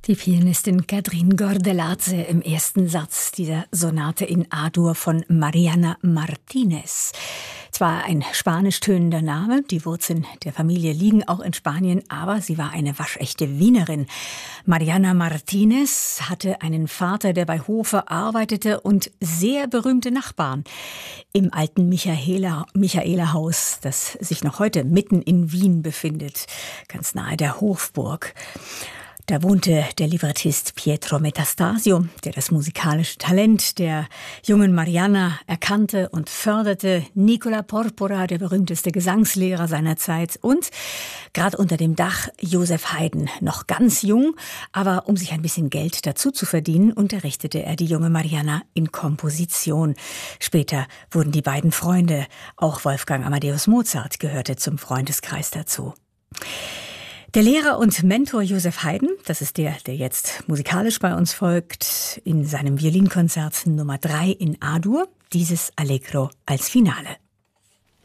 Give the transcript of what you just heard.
Die Pianistin Cadrín Gordeladze im ersten Satz dieser Sonate in A-Dur von Mariana Martínez. Zwar ein spanisch tönender Name, die Wurzeln der Familie liegen auch in Spanien, aber sie war eine waschechte Wienerin. Mariana Martínez hatte einen Vater, der bei Hofe arbeitete, und sehr berühmte Nachbarn. Im alten Michaelerhaus, das sich noch heute mitten in Wien befindet, ganz nahe der Hofburg. Da wohnte der Librettist Pietro Metastasio, der das musikalische Talent der jungen Mariana erkannte und förderte. Nicola Porpora, der berühmteste Gesangslehrer seiner Zeit. Und gerade unter dem Dach Joseph Haydn, noch ganz jung, aber um sich ein bisschen Geld dazu zu verdienen, unterrichtete er die junge Mariana in Komposition. Später wurden die beiden Freunde, auch Wolfgang Amadeus Mozart gehörte zum Freundeskreis dazu. Der Lehrer und Mentor Joseph Haydn, das ist der jetzt musikalisch bei uns folgt, in seinem Violinkonzert Nummer 3 in A-Dur, dieses Allegro als Finale.